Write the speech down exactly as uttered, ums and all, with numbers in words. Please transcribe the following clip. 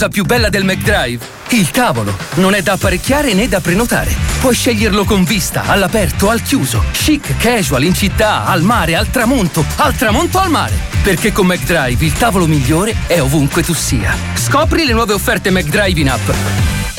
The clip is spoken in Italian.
La più bella del McDrive? Il tavolo. Non è da apparecchiare né da prenotare. Puoi sceglierlo con vista, all'aperto, al chiuso. Chic, casual, in città, al mare, al tramonto. Al tramonto, al mare. Perché con McDrive il tavolo migliore è ovunque tu sia. Scopri le nuove offerte McDrive in app.